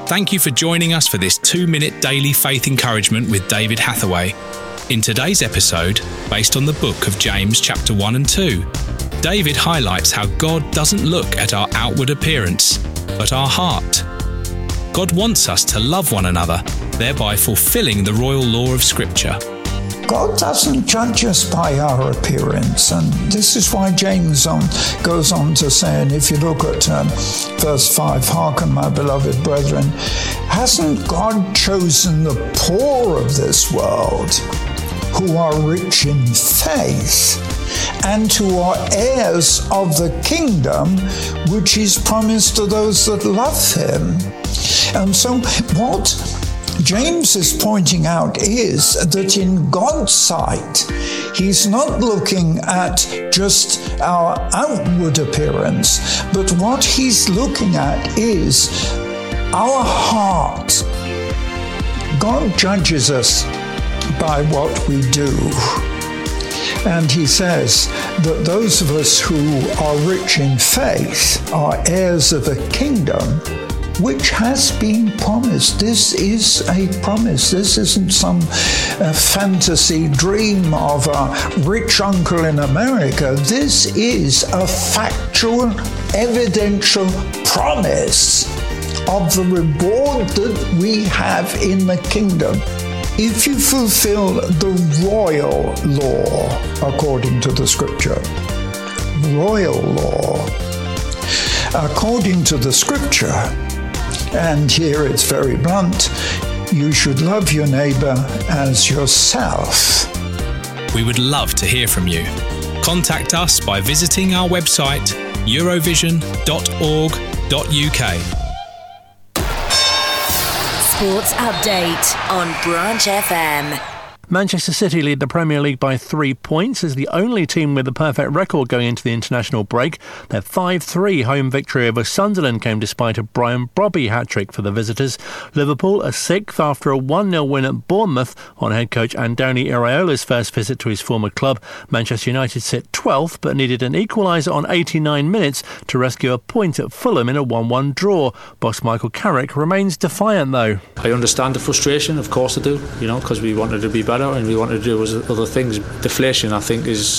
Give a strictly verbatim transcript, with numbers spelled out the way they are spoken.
Thank you for joining us for this two-minute daily faith encouragement with David Hathaway. In today's episode, based on the book of James chapter one and two, David highlights how God doesn't look at our outward appearance, but our heart. God wants us to love one another, thereby fulfilling the royal law of Scripture. God doesn't judge us by our appearance, and this is why James on, goes on to say, and if you look at um, verse five, "Hearken, my beloved brethren, hasn't God chosen the poor of this world, who are rich in faith, and who are heirs of the kingdom, which is promised to those that love him?" And so what James is pointing out is that in God's sight, he's not looking at just our outward appearance, but what he's looking at is our heart. God judges us by what we do. And he says that those of us who are rich in faith are heirs of a kingdom which has been promised. This is a promise. This isn't some uh, fantasy dream of a rich uncle in America. This is a factual, evidential promise of the reward that we have in the kingdom. If you fulfill the royal law, according to the Scripture, royal law, according to the Scripture, and here it's very blunt, you should love your neighbour as yourself. We would love to hear from you. Contact us by visiting our website, eurovision dot org dot U K. Sports Update on Branch F M. Manchester City lead the Premier League by three points as the only team with a perfect record going into the international break. Their five three home victory over Sunderland came despite a Brian Brobby hat-trick for the visitors. Liverpool are sixth after a one nil win at Bournemouth on head coach Andoni Iraola's first visit to his former club. Manchester United sit twelfth but needed an equaliser on eighty-nine minutes to rescue a point at Fulham in a one one draw. Boss Michael Carrick remains defiant though. I understand the frustration, of course I do, you know, because we wanted to be better and we wanted to do other things. Deflation, I think, is